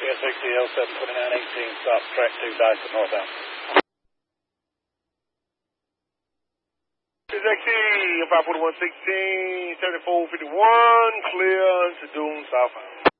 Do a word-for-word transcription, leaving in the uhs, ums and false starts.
S X E L seven twenty-nine eighteen, stop track two Dyson northbound. S X E, five forty-one sixteen, seventy-four fifty-one, clear to Dune southbound.